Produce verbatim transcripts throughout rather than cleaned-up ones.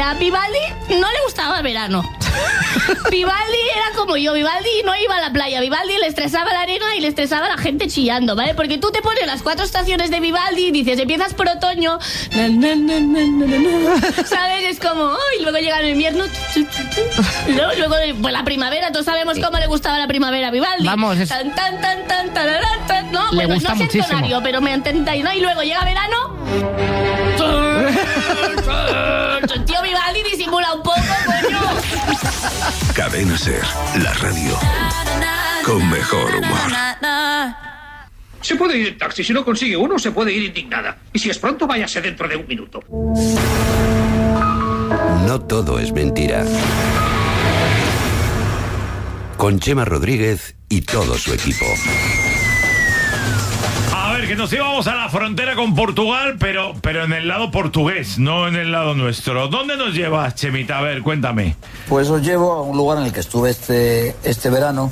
a Vivaldi no le gustaba el verano. Vivaldi era como yo, Vivaldi no iba a la playa, Vivaldi le estresaba la arena y le estresaba la gente chillando, ¿vale? Porque tú te pones las cuatro estaciones de Vivaldi y dices, empiezas por otoño, na, na, na, na, na, na, ¿sabes? Es como, oh, y luego llega el invierno, ¿no? Luego pues la primavera, todos sabemos cómo le gustaba la primavera a Vivaldi. Vamos, es... tan, tan, tan, tan, tan, tan, tan, no, le bueno, gusta no sé muchísimo. entonario, pero me entendáis, ¿no? Y luego llega verano. Tío, Vivaldi disimula un poco, coño. Cadena Ser, la radio con mejor humor. Se puede ir en taxi, si no consigue uno, se puede ir indignada. Y si es pronto, váyase dentro de un minuto. No todo es mentira. Con Chema Rodríguez y todo su equipo. A ver, que nos íbamos a la frontera con Portugal, pero, pero en el lado portugués, no en el lado nuestro. ¿Dónde nos llevas, Chemita? A ver, cuéntame. Pues os llevo a un lugar en el que estuve este, este verano.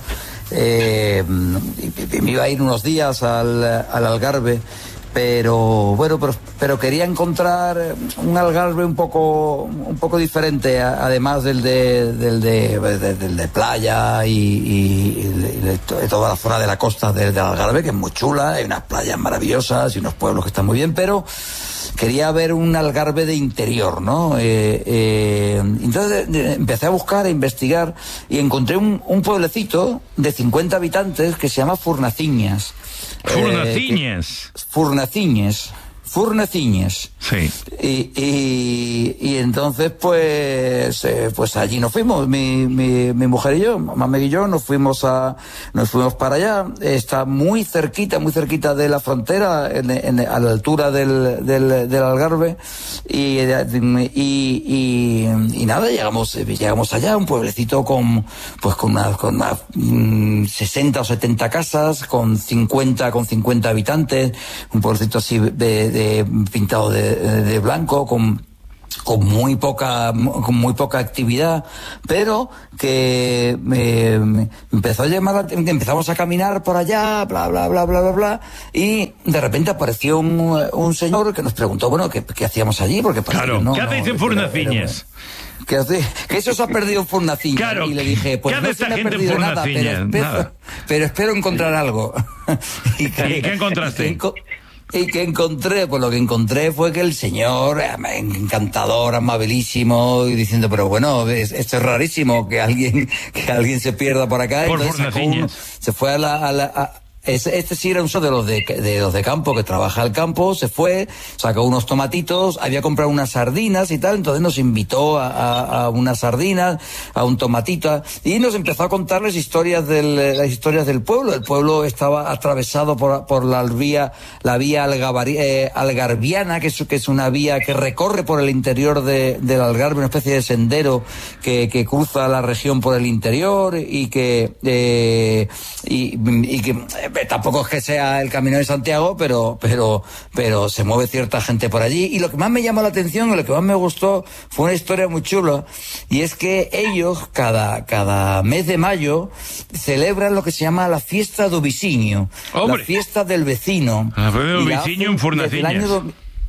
Eh, y, y me iba a ir unos días al, al Algarve, pero bueno, pero, pero quería encontrar un Algarve un poco un poco diferente, a, además del de del de, de, del de playa y, y, y de, de toda la zona de la costa del, del Algarve, que es muy chula, hay unas playas maravillosas y unos pueblos que están muy bien, pero quería ver un Algarve de interior, ¿no? Eh, eh, entonces eh, empecé a buscar, a investigar y encontré un, un pueblecito de cincuenta habitantes que se llama Furnaciñas. Furnaciñas. Eh, Furnaciñas. Furnaciñas. Sí. Y, y, y entonces, pues, eh, pues allí nos fuimos, mi, mi, mi mujer y yo, mamá y yo, nos fuimos a, nos fuimos para allá. Está muy cerquita, muy cerquita de la frontera, en, en, a la altura del, del, del Algarve. Y, y, y, y nada, llegamos, llegamos allá, un pueblecito con, pues con unas, con unas mmm, sesenta o setenta casas, con cincuenta, con cincuenta habitantes, un pueblecito así de, de pintado de, de blanco, con con muy poca con muy poca actividad, pero que me, me empezó a llamar, empezamos a caminar por allá, bla bla bla bla bla bla, y de repente apareció un, un señor que nos preguntó, bueno, qué, qué hacíamos allí, porque claro, no, ¿qué hacéis en Furnaciñas? Que, que eso se ha perdido en Furnaciñas. Claro, y le dije, pues no se me ha perdido nada, pero espero, nada. pero espero encontrar algo. ¿Y, que, ¿Y qué encontraste? Y que, ¿Y qué encontré? Pues lo que encontré fue que el señor, encantador, amabilísimo, y diciendo, pero bueno, esto es rarísimo, que alguien que alguien se pierda por acá. Por Entonces sacó un, se fue a la... A la a, Este, este sí era uno de los de, de los de campo, que trabaja al campo, se fue, sacó unos tomatitos, había comprado unas sardinas y tal, entonces nos invitó a, a, a unas sardinas, a un tomatito, y nos empezó a contar las historias del, las historias del pueblo. El pueblo estaba atravesado por, por la vía, la vía algavari, eh, algarviana, que es, que es una vía que recorre por el interior de, del Algarve, una especie de sendero que, que cruza la región por el interior, y que, eh, y, y que, tampoco es que sea el Camino de Santiago, pero pero pero se mueve cierta gente por allí. Y lo que más me llamó la atención y lo que más me gustó fue una historia muy chula, y es que ellos cada cada mes de mayo celebran lo que se llama la fiesta do vizinho, la fiesta del vecino. La fiesta del vecino en Furnaciñas.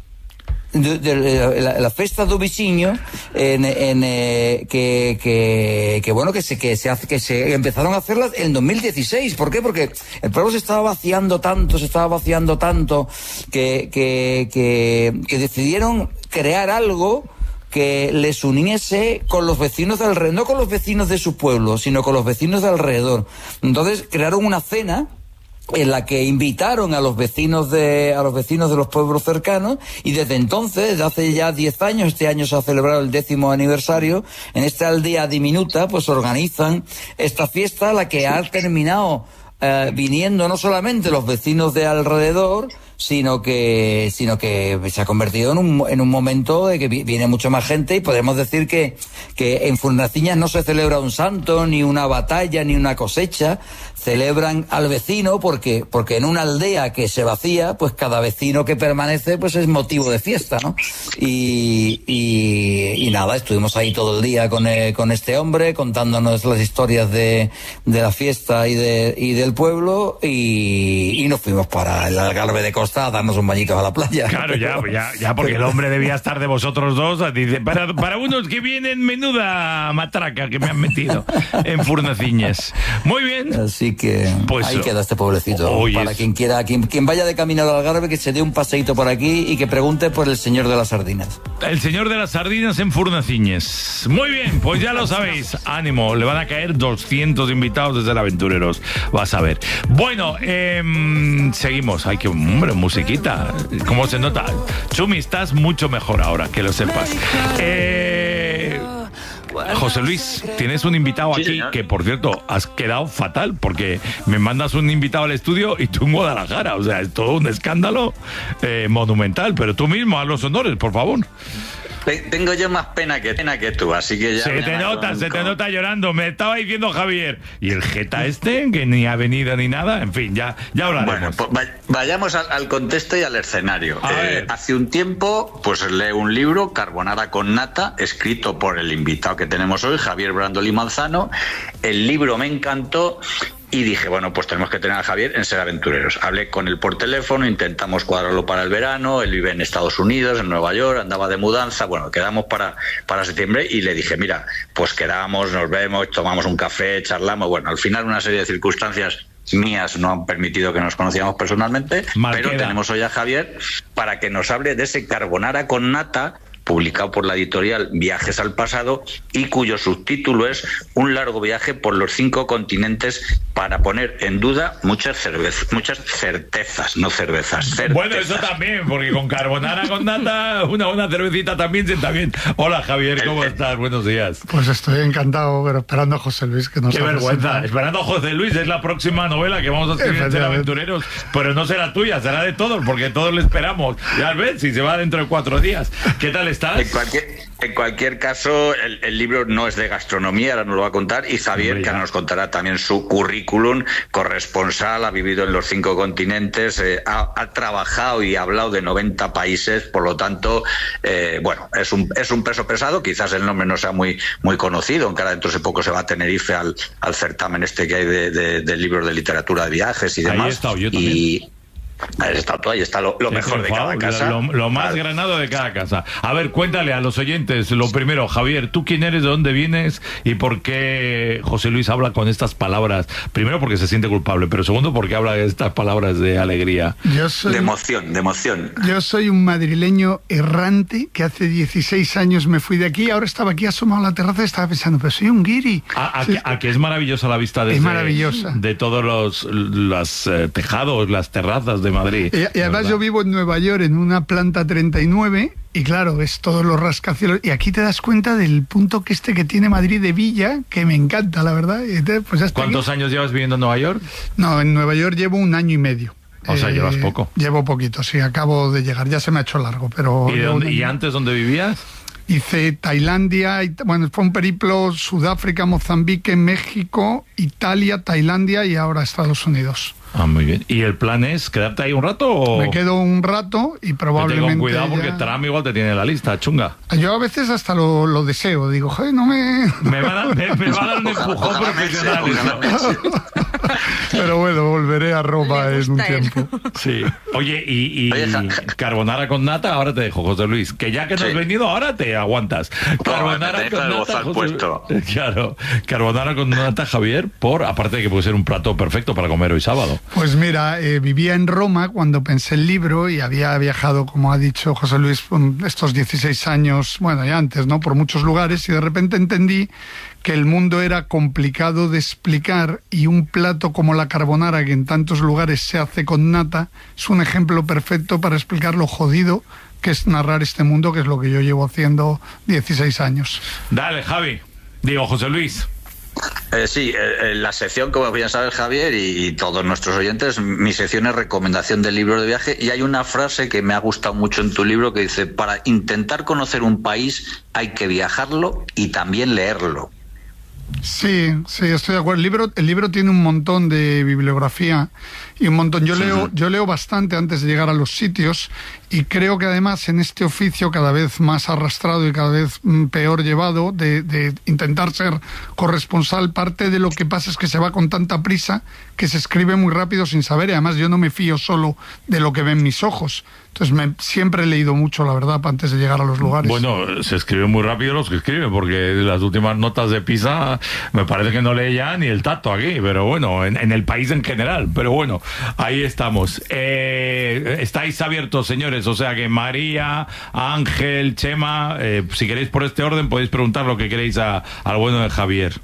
De, de, de, la, la fiesta do vizinho en, en eh, que, que que bueno que se que se hace que se empezaron a hacerlas en dos mil dieciséis. ¿Por qué? Porque el pueblo se estaba vaciando tanto, se estaba vaciando tanto que que que, que decidieron crear algo que les uniese con los vecinos de alrededor, no con los vecinos de su pueblo, sino con los vecinos de alrededor. Entonces crearon una cena en la que invitaron a los vecinos de a los vecinos de los pueblos cercanos, y desde entonces, desde hace ya diez años, este año se ha celebrado el décimo aniversario, en esta aldea diminuta pues organizan esta fiesta, la que ha terminado eh, viniendo no solamente los vecinos de alrededor, sino que sino que se ha convertido en un en un momento de que viene mucha más gente, y podemos decir que que en Furnaciñas no se celebra un santo, ni una batalla, ni una cosecha, celebran al vecino, porque porque en una aldea que se vacía, pues cada vecino que permanece pues es motivo de fiesta, ¿no? Y y, y nada, estuvimos ahí todo el día con, eh, con este hombre, contándonos las historias de, de la fiesta y, de, y del pueblo, y, y nos fuimos para el Algarve de Costa a darnos un bañito a la playa. Claro, ya, ya, ya, porque el hombre debía estar de vosotros dos. Dice, para, para unos que vienen, menuda matraca que me han metido en Furnaciñes. Muy bien. Así que pues, ahí queda este pueblecito. Oye, para quien quiera, quien, quien vaya de camino al Algarve, que se dé un paseíto por aquí y que pregunte por el señor de las sardinas. El señor de las sardinas en Furnaciñes. Muy bien, pues ya lo sabéis. Ánimo, le van a caer doscientos invitados desde el Aventureros. Vas a ver. Bueno, eh, seguimos. Hay que, hombre, musiquita. ¿Cómo se nota? Chumi, estás mucho mejor ahora, que lo sepas. Eh... José Luis, tienes un invitado aquí, sí, que por cierto, has quedado fatal, porque me mandas un invitado al estudio y tú en Guadalajara, o sea, es todo un escándalo eh, monumental, pero tú mismo, haz los honores, por favor. Tengo yo más pena que pena que tú, así que ya... Se te nota, con, se con... te nota llorando. Me estaba diciendo Javier. ¿Y el Jeta este, que ni ha venido ni nada? En fin, ya, ya hablaremos. Bueno, pues vayamos al, al contexto y al escenario. Eh, hace un tiempo, pues leí un libro, Carbonara con nata, escrito por el invitado que tenemos hoy, Javier Brandoli Manzano. El libro me encantó. Y dije, bueno, pues tenemos que tener a Javier en Ser Aventureros. Hablé con él por teléfono, intentamos cuadrarlo para el verano. Él vive en Estados Unidos, en Nueva York, andaba de mudanza. Bueno, quedamos para, para septiembre y le dije, mira, pues quedamos, nos vemos, tomamos un café, charlamos. Bueno, al final una serie de circunstancias mías no han permitido que nos conociéramos personalmente, Marqueda. Pero tenemos hoy a Javier para que nos hable de ese carbonara con nata, publicado por la editorial Viajes al Pasado, y cuyo subtítulo es Un largo viaje por los cinco continentes para poner en duda muchas cervezas, muchas certezas, no cervezas, certezas. Bueno, eso también, porque con carbonara con nata, una buena cervecita también sienta bien. Hola Javier, ¿cómo estás? Buenos días. Pues estoy encantado, pero esperando a José Luis que nos... Qué vergüenza, presentado. Esperando a José Luis, es la próxima novela que vamos a escribir en Ser Aventureros, pero no será tuya, será de todos, porque todos le esperamos. Ya ves, si se va dentro de cuatro días. ¿Qué tal estás? En cualquier, en cualquier caso, el, el libro no es de gastronomía, ahora nos lo va a contar, y Javier, que ahora nos contará también su currículum, corresponsal, ha vivido en los cinco continentes, eh, ha, ha trabajado y ha hablado de noventa países, por lo tanto, eh, bueno, es un, es un peso pesado, quizás el nombre no sea muy, muy conocido, aunque ahora dentro de poco se va a Tenerife al, al certamen este que hay de, de, de libros de literatura de viajes y demás. Ahí he estado yo también. Y, Ahí está todo, ahí está lo, lo mejor de cada casa. Lo, lo más vale. granado de cada casa. A ver, cuéntale a los oyentes, lo primero, Javier, ¿tú quién eres, de dónde vienes y por qué José Luis habla con estas palabras? Primero, porque se siente culpable, pero segundo, porque habla de estas palabras de alegría. Yo soy, de emoción, de emoción. Yo soy un madrileño errante que hace dieciséis años me fui de aquí, ahora estaba aquí asomado a la terraza y estaba pensando, pero soy un guiri. A, a, sí. a, a que es maravillosa la vista desde, es maravillosa. de todos los, los eh, tejados, las terrazas de Madrid. Y, y además ¿verdad? Yo vivo en Nueva York en una planta treinta y nueve y claro, ves todos los rascacielos y aquí te das cuenta del punto que este que tiene Madrid de villa, que me encanta, la verdad. Y te, pues ¿Cuántos aquí. años llevas viviendo en Nueva York? No, en Nueva York llevo un año y medio. O sea, eh, llevas poco. Llevo poquito, sí, acabo de llegar, ya se me ha hecho largo, pero... ¿Y, dónde, ¿y antes dónde vivías? Hice Tailandia, bueno, fue un periplo, Sudáfrica, Mozambique, México, Italia, Tailandia y ahora Estados Unidos. Ah, muy bien. ¿Y el plan es quedarte ahí un rato o...? Me quedo un rato y probablemente... Ten cuidado porque ya... Trump igual te tiene en la lista, chunga. Yo a veces hasta lo, lo deseo, digo, joder, no me... Me va a dar, me, me va a dar un empujón profesional. Pero bueno, volveré a Roma en un tiempo. Sí. Oye, y, y carbonara con nata, ahora te dejo, José Luis. Que ya que no sí. has venido, ahora te aguantas. Carbonara con nata, José... Claro, carbonara con nata, Javier, por aparte de que puede ser un plato perfecto para comer hoy sábado. Pues mira, eh, vivía en Roma cuando pensé el libro y había viajado, como ha dicho José Luis, estos dieciséis años, bueno, ya antes, ¿no?, por muchos lugares, y de repente entendí que el mundo era complicado de explicar y un plato como la carbonara, que en tantos lugares se hace con nata, es un ejemplo perfecto para explicar lo jodido que es narrar este mundo, que es lo que yo llevo haciendo dieciséis años. Dale, Javi. Digo, José Luis. Eh, sí, eh, la sección, como bien sabe Javier y, y todos nuestros oyentes, mi sección es recomendación de libros de viaje, y hay una frase que me ha gustado mucho en tu libro que dice: para intentar conocer un país hay que viajarlo y también leerlo. Sí, sí, estoy de acuerdo. El libro, el libro tiene un montón de bibliografía y un montón. Yo leo, yo leo bastante antes de llegar a los sitios y creo que además en este oficio cada vez más arrastrado y cada vez mm, peor llevado de, de intentar ser corresponsal, parte de lo que pasa es que se va con tanta prisa que se escribe muy rápido sin saber, y además yo no me fío solo de lo que ven mis ojos. Entonces me, siempre he leído mucho, la verdad, antes de llegar a los lugares. Bueno, se escriben muy rápido los que escriben, porque las últimas notas de Pisa me parece que no lee ya ni el tacto aquí, pero bueno, en, en el país en general. Pero bueno, ahí estamos. Eh, estáis abiertos, señores, o sea que María, Ángel, Chema, eh, si queréis por este orden podéis preguntar lo que queréis a, al bueno de Javier.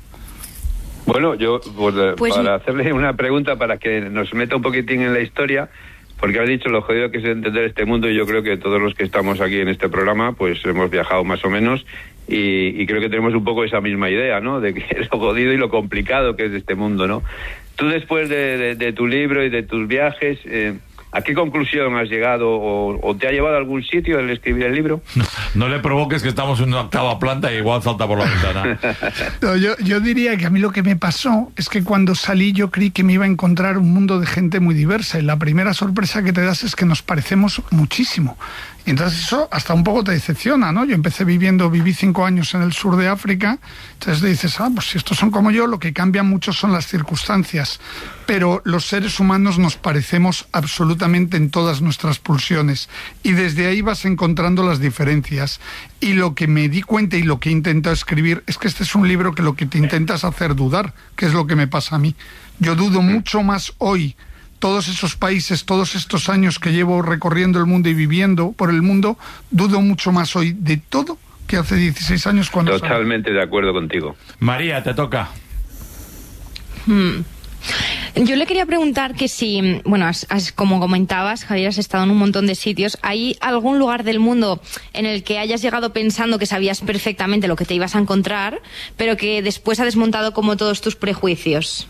Bueno, yo pues, Pues- para hacerle una pregunta para que nos meta un poquitín en la historia, porque has dicho lo jodido que es entender este mundo, y yo creo que todos los que estamos aquí en este programa pues hemos viajado más o menos y, y creo que tenemos un poco esa misma idea, ¿no? De que es lo jodido y lo complicado que es este mundo, ¿no? Tú después de, de, de tu libro y de tus viajes, eh, ¿a qué conclusión has llegado o, o te ha llevado a algún sitio el escribir el libro? No, no le provoques que estamos en una octava planta y igual salta por la ventana. No, yo, yo diría que a mí lo que me pasó es que cuando salí yo creí que me iba a encontrar un mundo de gente muy diversa, y la primera sorpresa que te das es que nos parecemos muchísimo. Y entonces eso hasta un poco te decepciona, ¿no? Yo empecé viviendo, viví cinco años en el sur de África, entonces dices, ah, pues si estos son como yo, lo que cambia mucho son las circunstancias. Pero los seres humanos nos parecemos absolutamente en todas nuestras pulsiones, y desde ahí vas encontrando las diferencias. Y lo que me di cuenta y lo que he intentado escribir es que este es un libro que lo que te intenta es hacer dudar, que es lo que me pasa a mí. Yo dudo mucho más hoy, todos esos países, todos estos años que llevo recorriendo el mundo y viviendo por el mundo, dudo mucho más hoy de todo que hace dieciséis años cuando salí. Totalmente de acuerdo contigo. María, te toca. Hmm. Yo le quería preguntar que si, bueno, has, has, como comentabas, Javier, has estado en un montón de sitios. ¿Hay algún lugar del mundo en el que hayas llegado pensando que sabías perfectamente lo que te ibas a encontrar, pero que después ha desmontado como todos tus prejuicios?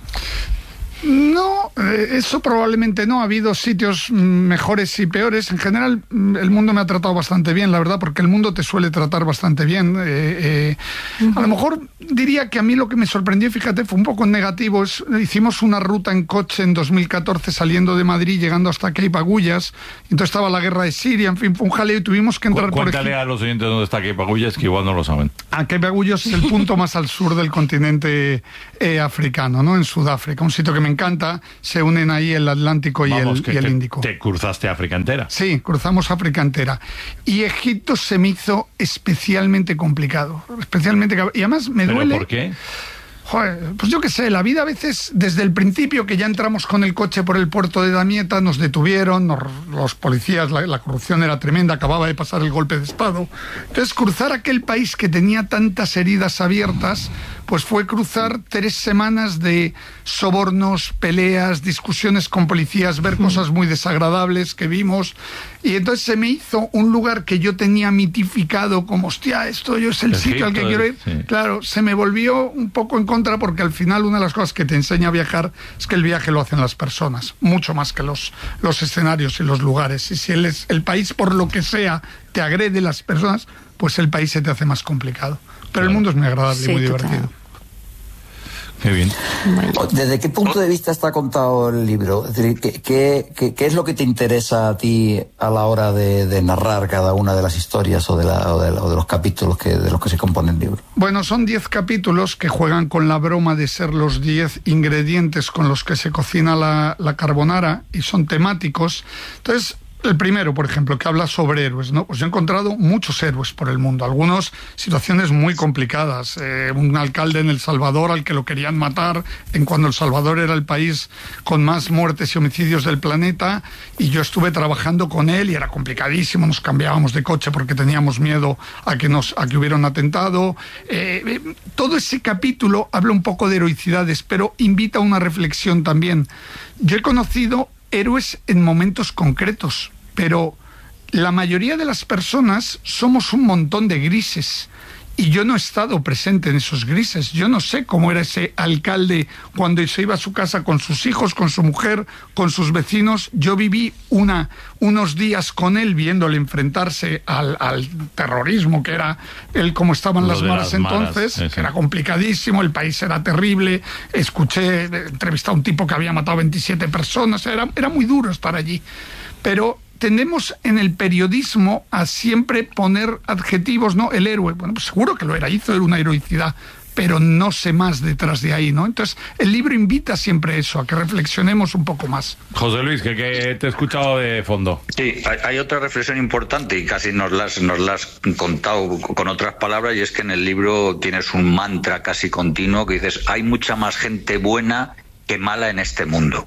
No, eh, eso probablemente no. Ha habido sitios mejores y peores. En general, el mundo me ha tratado bastante bien, la verdad, porque el mundo te suele tratar bastante bien. Eh, eh, uh-huh. A lo mejor diría que a mí lo que me sorprendió, fíjate, fue un poco negativo. Es, hicimos una ruta en coche en dos mil catorce saliendo de Madrid, llegando hasta Cape Agullas. Entonces estaba la guerra de Siria, en fin, fue un jaleo y tuvimos que entrar Cu- por Cuéntale Egipto. a los oyentes dónde está Cape Agullas, que igual no lo saben. A Cape Agullas es el punto más al sur del continente eh, africano, ¿no? En Sudáfrica, un sitio que me encanta. Se unen ahí el Atlántico y, Vamos, el, que y el te, Índico. Te cruzaste África entera. Sí, cruzamos África entera. Y Egipto se me hizo especialmente complicado. Especialmente. Y además me duele. ¿Pero por qué? Joder, pues yo qué sé, la vida a veces, desde el principio que ya entramos con el coche por el puerto de Damieta, nos detuvieron, nos, los policías, la, la corrupción era tremenda, acababa de pasar el golpe de Estado. Entonces, cruzar aquel país que tenía tantas heridas abiertas, pues fue cruzar tres semanas de sobornos, peleas, discusiones con policías, ver cosas muy desagradables que vimos. Y entonces se me hizo un lugar que yo tenía mitificado como, hostia, esto yo es el Egipto, sitio al que quiero ir. sí. Claro, se me volvió un poco en contra, porque al final una de las cosas que te enseña a viajar es que el viaje lo hacen las personas, mucho más que los, los escenarios y los lugares. Y si el, es, el país, por lo que sea, te agrede las personas, pues el país se te hace más complicado. Pero claro, el mundo es muy agradable sí, y muy total. divertido. Qué bien. ¿Desde qué punto de vista está contado el libro? Es decir, ¿qué, qué, qué, qué es lo que te interesa a ti a la hora de, de narrar cada una de las historias o de, la, o de, la, o de los capítulos que, de los que se compone el libro? Bueno, son diez capítulos que juegan con la broma de ser los diez ingredientes con los que se cocina la, la carbonara, y son temáticos. Entonces, el primero, por ejemplo, que habla sobre héroes, ¿no? Pues yo he encontrado muchos héroes por el mundo, algunos situaciones muy complicadas. Eh, un alcalde en El Salvador al que lo querían matar, en cuando El Salvador era el país con más muertes y homicidios del planeta, y yo estuve trabajando con él y era complicadísimo, nos cambiábamos de coche porque teníamos miedo a que, nos, a que hubiera un atentado. Eh, eh, todo ese capítulo habla un poco de heroicidades, pero invita a una reflexión también. Yo he conocido héroes en momentos concretos, pero la mayoría de las personas somos un montón de grises, Y yo no he estado presente en esos grises. Yo no sé cómo era ese alcalde cuando se iba a su casa con sus hijos, con su mujer, con sus vecinos. Yo viví una, unos días con él viéndole enfrentarse al, al terrorismo, que era él como estaban las maras entonces, maras, que era complicadísimo, el país era terrible. Escuché, entrevisté a un tipo que había matado a veintisiete personas. Era, era muy duro estar allí. Pero tendemos en el periodismo a siempre poner adjetivos, ¿no? El héroe, bueno, pues seguro que lo era, hizo una heroicidad, pero no sé más detrás de ahí, ¿no? Entonces, el libro invita siempre a eso, a que reflexionemos un poco más. José Luis, que, que te he escuchado de fondo. Sí, hay, hay otra reflexión importante y casi nos las, nos las has contado con otras palabras, y es que en el libro tienes un mantra casi continuo que dices, hay mucha más gente buena que mala en este mundo.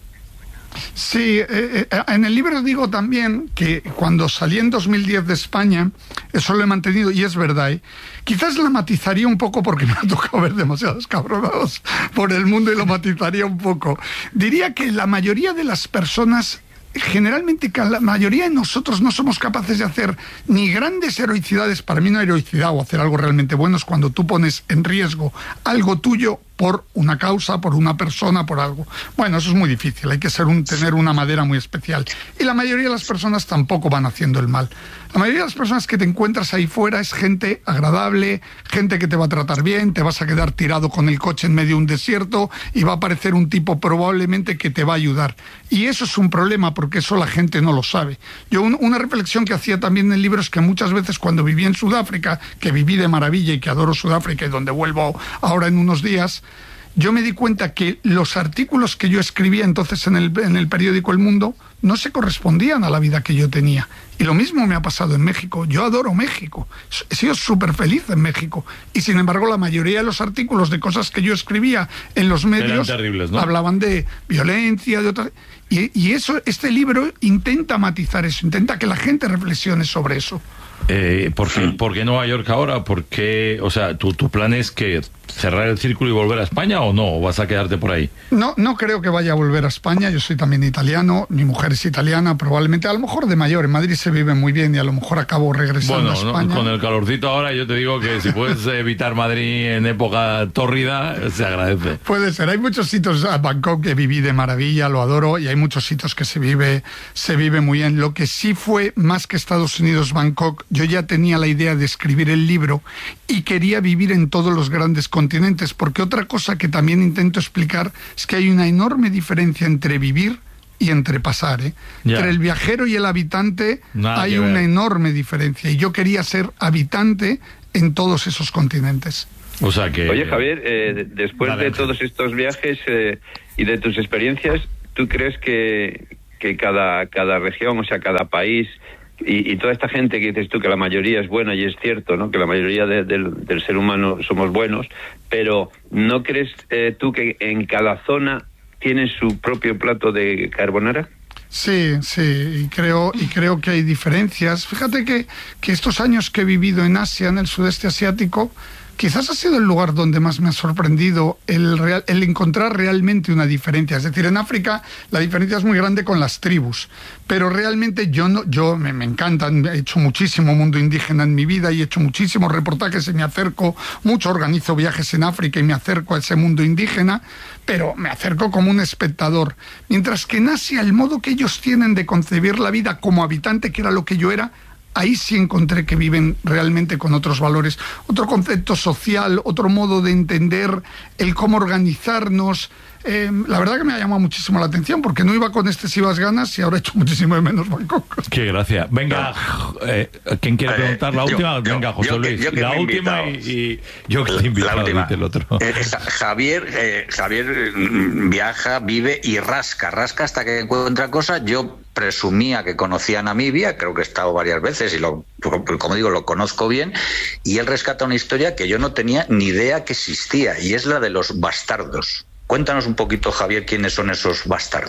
Sí, eh, eh, en el libro digo también que cuando salí en dos mil diez de España, eso lo he mantenido y es verdad, ¿eh? Quizás la matizaría un poco porque me ha tocado ver demasiados cabronados por el mundo y lo matizaría un poco. Diría que la mayoría de las personas, generalmente la mayoría de nosotros no somos capaces de hacer ni grandes heroicidades. Para mí no heroicidad o hacer algo realmente bueno es cuando tú pones en riesgo algo tuyo por una causa, por una persona, por algo. Bueno, eso es muy difícil, hay que ser un, tener una madera muy especial. Y la mayoría de las personas tampoco van haciendo el mal. La mayoría de las personas que te encuentras ahí fuera es gente agradable, gente que te va a tratar bien, te vas a quedar tirado con el coche en medio de un desierto y va a aparecer un tipo probablemente que te va a ayudar. Y eso es un problema porque eso la gente no lo sabe. Yo un, una reflexión que hacía también en el libro es que muchas veces cuando viví en Sudáfrica, que viví de maravilla y que adoro Sudáfrica y donde vuelvo ahora en unos días, yo me di cuenta que los artículos que yo escribía entonces en el, en el periódico El Mundo no se correspondían a la vida que yo tenía. Y lo mismo me ha pasado en México. Yo adoro México. He sido súper feliz en México. Y sin embargo, la mayoría de los artículos de cosas que yo escribía en los medios eran terribles, ¿no? Hablaban de violencia, de otras... Y, y eso, este libro intenta matizar eso, intenta que la gente reflexione sobre eso. Eh, ¿por, qué, ¿Por qué Nueva York ahora? ¿Por qué, o sea, ¿tu, tu plan es que cerrar el círculo y volver a España o no? ¿O vas a quedarte por ahí? No, no creo que vaya a volver a España. Yo soy también italiano, mi mujer es italiana, probablemente, a lo mejor de mayor. En Madrid se vive muy bien y a lo mejor acabo regresando bueno, a España. No, con el calorcito ahora yo te digo que si puedes evitar Madrid en época tórrida, se agradece. Puede ser. Hay muchos sitios, a Bangkok que viví de maravilla, lo adoro, y hay muchos sitios que se vive, se vive muy bien. Lo que sí fue, más que Estados Unidos, Bangkok, yo ya tenía la idea de escribir el libro y quería vivir en todos los grandes continentes, porque otra cosa que también intento explicar es que hay una enorme diferencia entre vivir y entre pasar, ¿eh? Yeah. Entre el viajero y el habitante Nada hay una ver. enorme diferencia, y yo quería ser habitante en todos esos continentes. O sea que... Oye, Javier, eh, después Dale, de todos estos viajes eh, y de tus experiencias, ¿tú crees que, que cada, cada región, o sea, cada país... Y, y toda esta gente que dices tú que la mayoría es buena, y es cierto, ¿no? Que la mayoría de, de, del ser humano somos buenos, pero ¿no crees eh, tú que en cada zona tiene su propio plato de carbonara? Sí, sí, y creo, y creo que hay diferencias. Fíjate que, que estos años que he vivido en Asia, en el sudeste asiático, quizás ha sido el lugar donde más me ha sorprendido el, real, el encontrar realmente una diferencia. Es decir, en África la diferencia es muy grande con las tribus, pero realmente yo no, yo me, me encanta, he hecho muchísimo mundo indígena en mi vida y he hecho muchísimos reportajes y me acerco mucho, organizo viajes en África y me acerco a ese mundo indígena, pero me acerco como un espectador. Mientras que en Asia el modo que ellos tienen de concebir la vida como habitante, que era lo que yo era, ahí sí encontré que viven realmente con otros valores, otro concepto social, otro modo de entender el cómo organizarnos. Eh, la verdad que me ha llamado muchísimo la atención porque no iba con excesivas ganas y ahora he hecho muchísimo de menos Bangkok. Qué gracia. Venga, eh, ¿quién quiere preguntar la última? Yo, Venga, José yo, Luis. Yo, yo la última y, y yo que te he invitado, la última. El otro. Eh, Javier, eh, Javier viaja, vive y rasca, rasca hasta que encuentra cosas. Yo presumía que conocía Namibia, creo que he estado varias veces y lo, como digo, lo conozco bien, y él rescata una historia que yo no tenía ni idea que existía, y es la de los bastardos. Cuéntanos un poquito, Javier, quiénes son esos bastardos.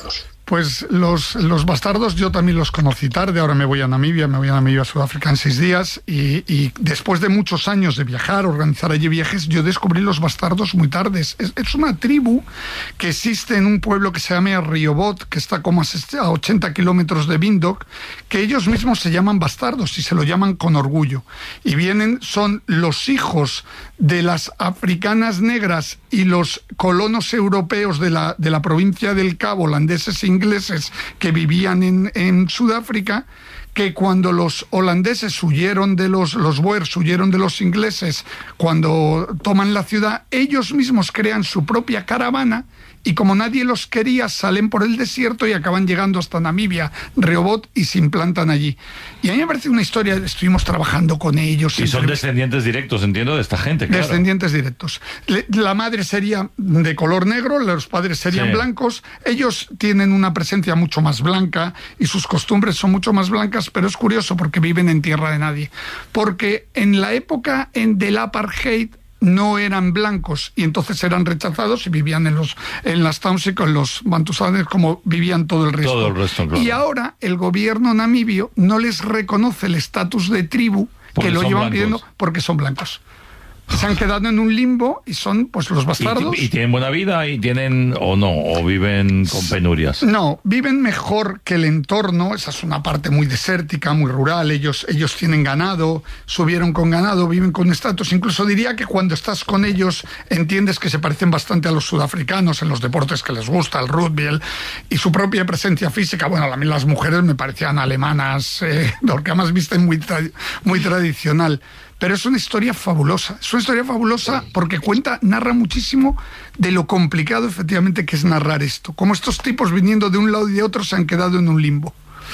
Pues los, los bastardos yo también los conocí tarde, ahora me voy a Namibia, me voy a Namibia, Sudáfrica en seis días y, y después de muchos años de viajar, organizar allí viajes, yo descubrí los bastardos muy tarde. Es, es una tribu que existe en un pueblo que se llama Riobot, que está como a ochenta kilómetros de Windhoek, que ellos mismos se llaman bastardos y se lo llaman con orgullo. Y vienen, son los hijos de las africanas negras y los colonos europeos de la, de la provincia del Cabo, holandeses e ingleses que vivían en, en Sudáfrica, que cuando los holandeses huyeron de los, los Boers, huyeron de los ingleses, cuando toman la ciudad, ellos mismos crean su propia caravana y como nadie los quería, salen por el desierto y acaban llegando hasta Namibia, Rehoboth, y se implantan allí. Y a mí me parece una historia, estuvimos trabajando con ellos. Y son descendientes directos, entiendo, de esta gente, claro. Descendientes directos. La madre sería de color negro, los padres serían sí. blancos, ellos tienen una presencia mucho más blanca y sus costumbres son mucho más blancas, pero es curioso porque viven en tierra de nadie. Porque en la época en del apartheid, no eran blancos y entonces eran rechazados y vivían en los en las towns y con los bantusanes como vivían todo el resto. Todo el resto, claro. Y ahora el gobierno namibio no les reconoce el estatus de tribu porque que lo llevan blancos. pidiendo porque son blancos. Se han quedado en un limbo y son pues los bastardos. ¿Y, y tienen buena vida y tienen o no? ¿O viven con penurias? No, viven mejor que el entorno. Esa es una parte muy desértica, muy rural. Ellos, ellos tienen ganado, subieron con ganado, viven con estatus. Incluso diría que cuando estás con ellos entiendes que se parecen bastante a los sudafricanos en los deportes que les gusta, el rugby el, y su propia presencia física. Bueno, a mí las mujeres me parecían alemanas, eh, porque además visten muy, tra- muy tradicional. Pero es una historia fabulosa, es una historia fabulosa porque cuenta, narra muchísimo de lo complicado efectivamente que es narrar esto, como estos tipos viniendo de un lado y de otro se han quedado en un limbo.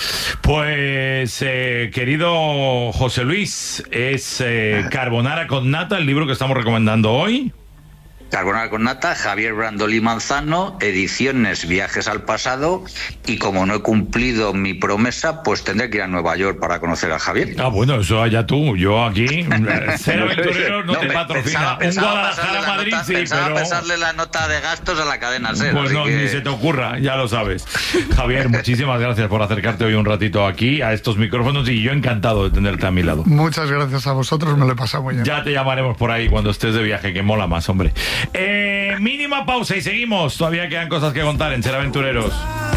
Pues, eh, querido José Luis, es eh, Carbonara con Nata, el libro que estamos recomendando hoy. Carbonara con Nata, Javier Brandolí Manzano, ediciones Viajes al Pasado, y como no he cumplido mi promesa, pues tendré que ir a Nueva York para conocer a Javier. Ah, bueno, eso allá tú, yo aquí, Cero Aventureros no, no te patrocina. Pensaba, pensaba un Guadalajara Madrid, nota, sí, pensaba pero... pasarle la nota de gastos a la cadena Ser. Pues no, que... ni se te ocurra, ya lo sabes. Javier, muchísimas gracias por acercarte hoy un ratito aquí a estos micrófonos y yo encantado de tenerte a mi lado. Muchas gracias a vosotros, me lo he pasado muy bien. Ya te llamaremos por ahí cuando estés de viaje, que mola más, hombre. Eh, mínima pausa y seguimos. Todavía quedan cosas que contar en Ser Aventureros.